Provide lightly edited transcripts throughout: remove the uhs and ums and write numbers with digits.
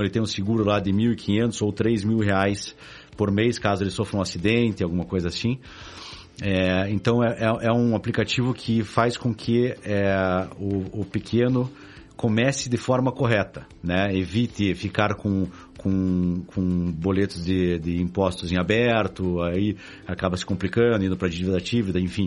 ele tem um seguro lá de R$ 1.500 ou R$ 3.000 por mês, caso ele sofra um acidente, alguma coisa assim. Então, é um aplicativo que faz com que o pequeno comece de forma correta, né? Evite ficar com boletos de impostos em aberto, aí acaba se complicando, indo para dívida, enfim.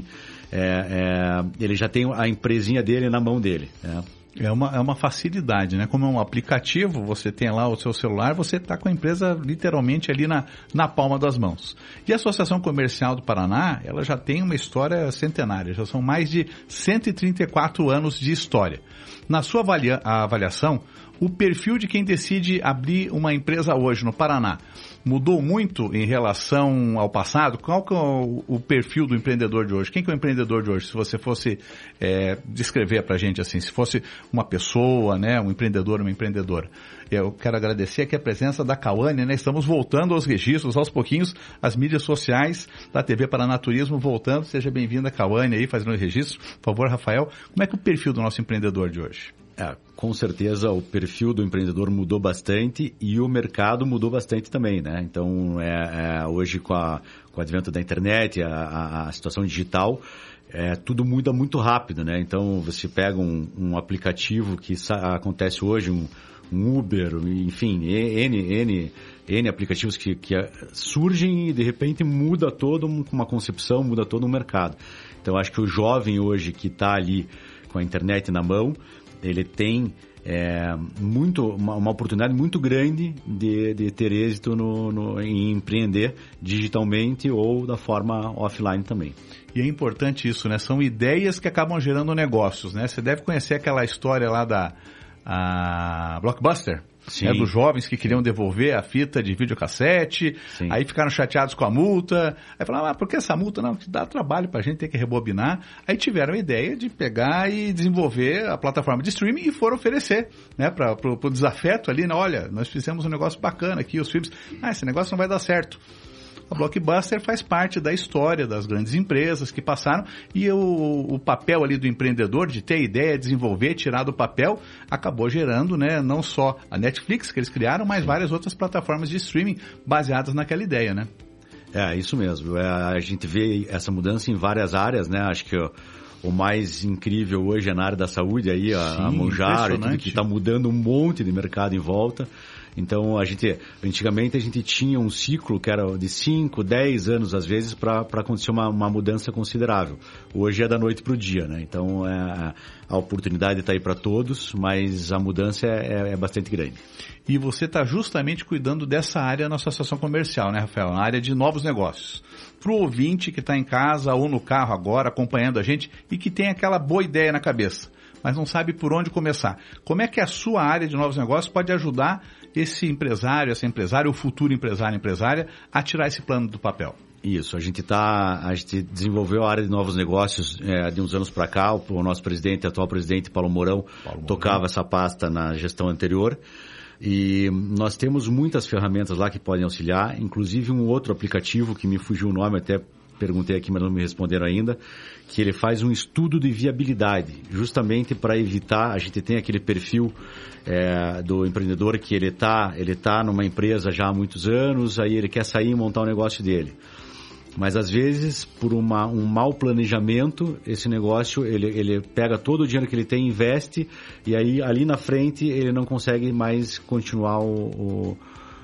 Ele já tem a empresinha dele na mão dele, né? É uma facilidade, né? Como é um aplicativo, você tem lá o seu celular, você está com a empresa literalmente ali na palma das mãos. E a Associação Comercial do Paraná, ela já tem uma história centenária, já são mais de 134 anos de história. Na sua avaliação, o perfil de quem decide abrir uma empresa hoje no Paraná mudou muito em relação ao passado? Qual que é o perfil do empreendedor de hoje? Quem que é o empreendedor de hoje? Se você fosse descrever para a gente assim, se fosse uma pessoa, né, um empreendedor, uma empreendedora. Eu quero agradecer aqui a presença da Kawane, né? Estamos voltando aos registros, aos pouquinhos, as mídias sociais da TV Paraná Turismo voltando. Seja bem-vinda, Kawane, aí fazendo o registro. Por favor, Rafael, como é que é o perfil do nosso empreendedor de hoje? Com certeza o perfil do empreendedor mudou bastante e o mercado mudou bastante também, né? Então, hoje com o advento da internet, a situação digital, tudo muda muito rápido, né? Então, você pega um aplicativo que acontece hoje, um Uber, enfim, N aplicativos que surgem e de repente muda todo uma concepção, muda todo um mercado. Então, acho que o jovem hoje que está ali com a internet na mão, ele tem uma oportunidade muito grande de ter êxito em empreender digitalmente ou da forma offline também. E é importante isso, né? São ideias que acabam gerando negócios, né? Você deve conhecer aquela história lá da Blockbuster, né, dos jovens que queriam devolver a fita de videocassete, aí ficaram chateados com a multa, aí falaram, por que essa multa? Não, que dá trabalho pra gente ter que rebobinar. Aí tiveram a ideia de pegar e desenvolver a plataforma de streaming e foram oferecer, né, pro desafeto ali, né, olha, nós fizemos um negócio bacana aqui, os filmes, esse negócio não vai dar certo. A Blockbuster faz parte da história das grandes empresas que passaram e o papel ali do empreendedor de ter ideia, desenvolver, tirar do papel, acabou gerando, né, não só a Netflix que eles criaram, mas várias outras plataformas de streaming baseadas naquela ideia, né? Isso mesmo. A gente vê essa mudança em várias áreas, né? Acho que o mais incrível hoje é na área da saúde, aí a Mounjaro, que está mudando um monte de mercado em volta. Então, antigamente a gente tinha um ciclo que era de 5, 10 anos, às vezes, para acontecer uma mudança considerável. Hoje é da noite para o dia, né? Então, a oportunidade está aí para todos, mas a mudança é bastante grande. E você está justamente cuidando dessa área na Associação Comercial, né, Rafael? Na área de novos negócios. Para o ouvinte que está em casa ou no carro agora, acompanhando a gente e que tem aquela boa ideia na cabeça, mas não sabe por onde começar. Como é que a sua área de novos negócios pode ajudar esse empresário, essa empresária, o futuro empresário, empresária, a tirar esse plano do papel? Isso, a gente desenvolveu a área de novos negócios de uns anos para cá. O nosso atual presidente, Paulo Mourão, tocava essa pasta na gestão anterior. E nós temos muitas ferramentas lá que podem auxiliar, inclusive um outro aplicativo que me fugiu o nome, até perguntei aqui, mas não me responderam ainda, que ele faz um estudo de viabilidade, justamente para evitar, a gente tem aquele perfil do empreendedor que ele tá numa empresa já há muitos anos, aí ele quer sair e montar o negócio dele. Mas às vezes, por um mau planejamento, esse negócio, ele pega todo o dinheiro que ele tem, investe, e aí ali na frente ele não consegue mais continuar o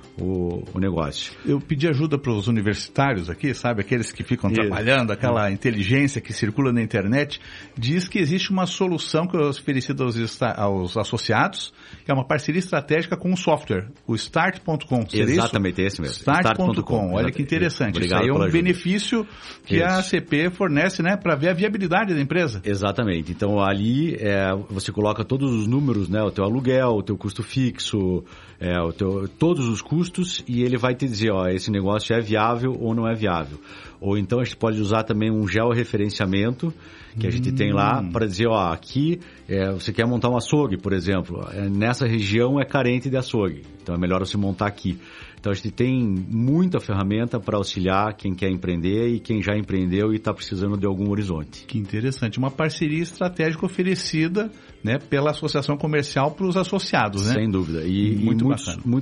negócio. Eu pedi ajuda para os universitários aqui, sabe? Aqueles que ficam trabalhando, aquela inteligência que circula na internet, diz que existe uma solução que é oferecida aos associados, que é uma parceria estratégica com um software, o Start.com. Exatamente, esse mesmo. Start.com. Olha que interessante. Obrigado. Isso aí é um benefício que a ACP fornece, né, para ver a viabilidade da empresa. Exatamente. Então ali você coloca todos os números, né, o teu aluguel, o teu custo fixo, todos os custos, e ele vai te dizer, esse negócio é viável ou não é viável. Ou então a gente pode usar também um georreferenciamento que a gente tem lá para dizer, aqui você quer montar um açougue, por exemplo, nessa região é carente de açougue, então é melhor você montar aqui. Então a gente tem muita ferramenta para auxiliar quem quer empreender e quem já empreendeu e está precisando de algum horizonte. Que interessante, uma parceria estratégica oferecida, né, pela Associação Comercial para os associados, né? Sem dúvida. E muito bacana.